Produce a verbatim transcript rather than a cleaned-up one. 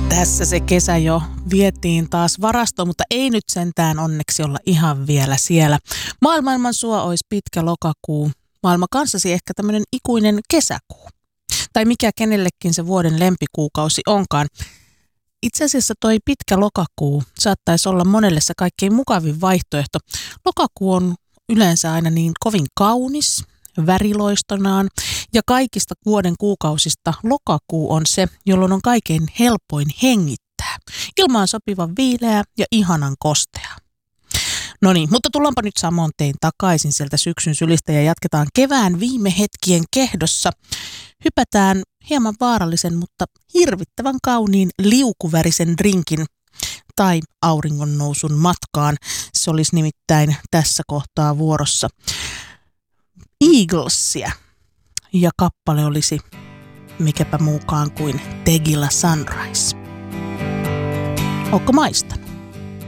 Tässä se kesä jo vietiin taas varastoon, mutta ei nyt sentään onneksi olla ihan vielä siellä. Maailman sua olisi pitkä lokakuu, maailma kanssasi ehkä tämmöinen ikuinen kesäkuu. Tai mikä kenellekin se vuoden lempikuukausi onkaan. Itse asiassa toi pitkä lokakuu saattaisi olla monelle se kaikkein mukavin vaihtoehto. Lokakuu on yleensä aina niin kovin kaunis, väriloistonaan ja kaikista vuoden kuukausista lokakuu on se, jolloin on kaikkein helpoin hengittää. Ilma on sopivan viileä ja ihanan kostea. No niin, mutta tullaanpa nyt samoin tein takaisin sieltä syksyn sylistä ja jatketaan kevään viime hetkien kehdossa. Hypätään hieman vaarallisen, mutta hirvittävän kauniin liukuvärisen drinkin tai auringonnousun matkaan. Se olisi nimittäin tässä kohtaa vuorossa Eaglesia. Ja kappale olisi mikäpä muukaan kuin Tequila Sunrise. Ootko maistanut?